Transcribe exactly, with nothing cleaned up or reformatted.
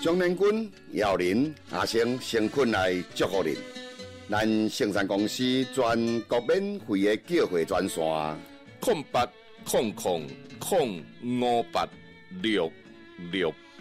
中年军姚林阿生先困来祝福您。咱盛山公司全国免费的叫货专线： 空八空空空五八六六